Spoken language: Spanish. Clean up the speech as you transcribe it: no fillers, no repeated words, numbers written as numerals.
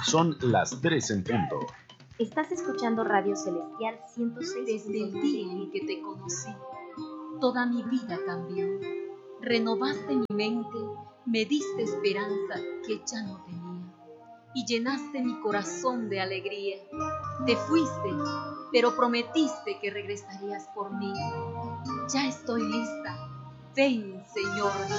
Son las 3 en punto. Estás escuchando Radio Celestial 106. Desde el día en que te conocí, toda mi vida cambió. Renovaste mi mente, me diste esperanza que ya no tenía y llenaste mi corazón de alegría. Te fuiste, pero prometiste que regresarías por mí. Ya estoy lista. Ven, Señor.